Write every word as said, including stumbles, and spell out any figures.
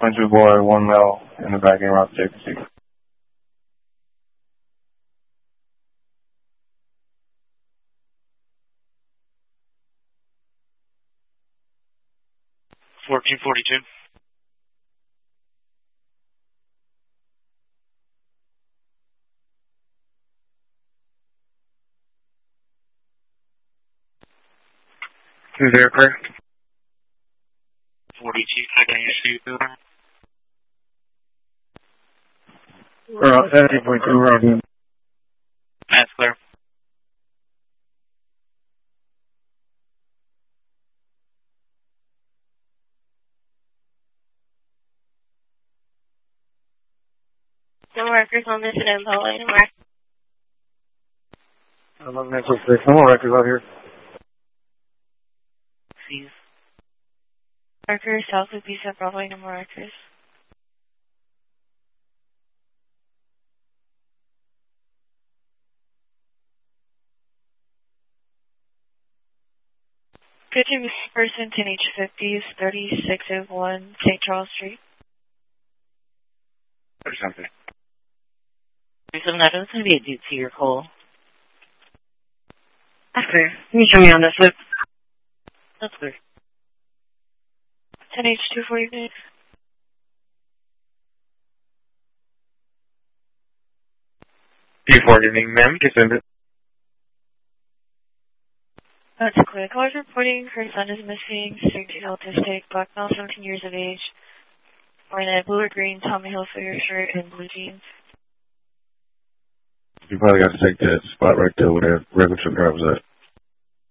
Country boy, one male in the back end, route safety. fourteen forty-two. Who's aircraft? forty-two, I can issue. Route seventeen forty-two, route in. That's clear. No markers on this info line. Mark. I'm on Metro six. No more records out here. Please. Markers, South Loop East at Bravo, no more markers. Good to person ten H fifties, thirty-six oh one Saint Charles Street. Or something. So that is going to be a deep to your call. That's clear. Can you show me on this loop? That's clear. ten H two forty-five. P four, good evening, ma'am. You can send it. That's clear. Caller's reporting her son is missing, sixteen autistic, black male, seventeen years of age, wearing a blue or green Tommy Hilfiger shirt and blue jeans. You probably got to take that spot right there where that regular truck driver's at.